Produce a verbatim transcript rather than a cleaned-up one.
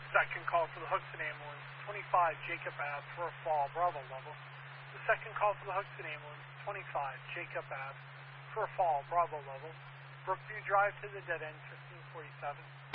Second call for the Hookston ambulance, twenty-five Jacob Ave for a fall, Bravo level. The second call for the Hookston ambulance, twenty-five Jacob Ave for a fall, Bravo level. Brookview Drive to the dead end, fifteen forty-seven.